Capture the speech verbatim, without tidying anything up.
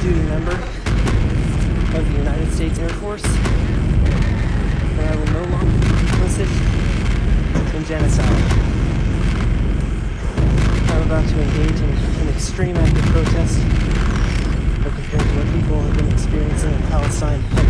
duty member of the United States Air Force, and I will no longer be complicit in genocide. I'm about to engage in an extreme act of protest, but compared to what people have been experiencing in Palestine